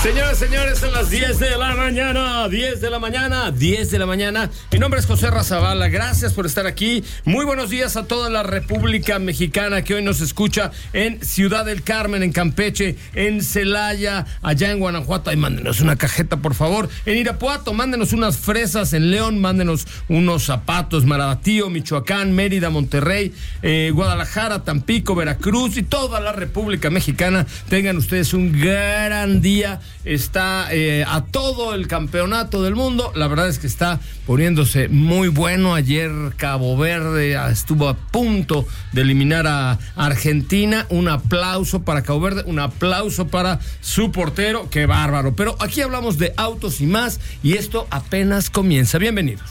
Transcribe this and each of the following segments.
Señoras, señores, son las 10 de la mañana, 10 de la mañana, 10 de la mañana. Mi nombre es José Razabala, gracias por estar aquí. Muy buenos días a toda la República Mexicana que hoy nos escucha en Ciudad del Carmen, en Campeche, en Celaya, allá en Guanajuato. Ay, mándenos una cajeta, por favor. En Irapuato, mándenos unas fresas. En León, mándenos unos zapatos. Marabatío, Michoacán, Mérida, Monterrey, Guadalajara, Tampico, Veracruz y toda la República Mexicana. Tengan ustedes un gran día. Está a todo el campeonato del mundo. La verdad es que está poniéndose muy bueno. Ayer Cabo Verde estuvo a punto de eliminar a Argentina. Un aplauso para Cabo Verde, un aplauso para su portero. ¡Qué bárbaro! Pero aquí hablamos de autos y más, y esto apenas comienza. Bienvenidos.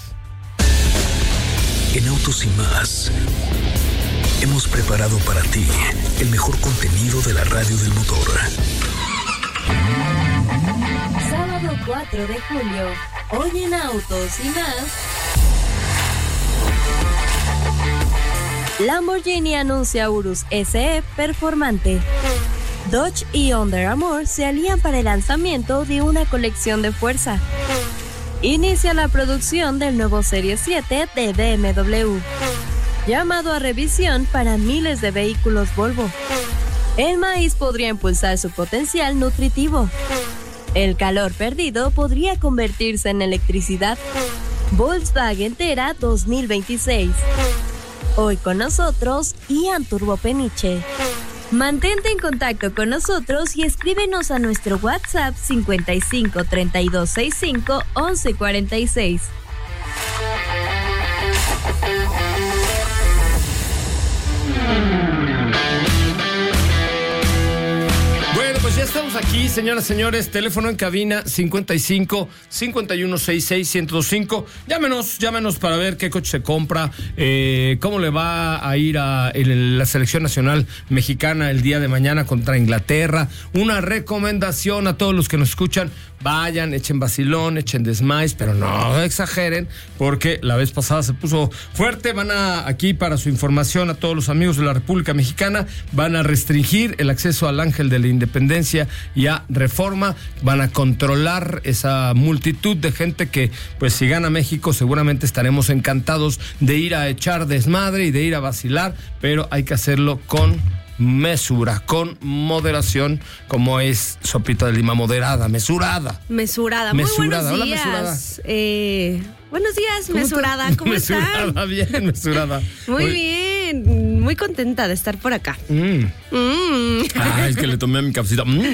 En Autos y Más hemos preparado para ti el mejor contenido de la radio del motor. Sábado 4 de julio, hoy en Autos y Más. Lamborghini anuncia Urus SE performante. Dodge y Under Armour se alían para el lanzamiento de una colección de fuerza. Inicia la producción del nuevo Serie 7 de BMW. Llamado a revisión para miles de vehículos Volvo. El maíz podría impulsar su potencial nutritivo. El calor perdido podría convertirse en electricidad. Volkswagen Tera 2026. Hoy con nosotros, Ian Turbo Peniche. Mantente en contacto con nosotros y escríbenos a nuestro WhatsApp 55 32 65 11 46. Pues ya estamos aquí, señoras, señores. Teléfono en cabina 55 51 66 1025. Llámenos para ver qué coche se compra, cómo le va a ir a la selección nacional mexicana el día de mañana contra Inglaterra. Una recomendación a todos los que nos escuchan: vayan, echen vacilón, echen desmais, pero no exageren, porque la vez pasada se puso fuerte. Aquí para su información a todos los amigos de la República Mexicana, van a restringir el acceso al Ángel de la Independencia y a Reforma. Van a controlar esa multitud de gente que, pues, si gana México, seguramente estaremos encantados de ir a echar desmadre y de ir a vacilar, pero hay que hacerlo con mesura, con moderación, como es Sopita de Lima, moderada, mesurada. Muy buenos días. Hola, mesurada. Buenos días, mesurada. ¿Cómo están? Mesurada, bien, mesurada. Muy bien, muy contenta de estar por acá. Es que le tomé a mi cafecito.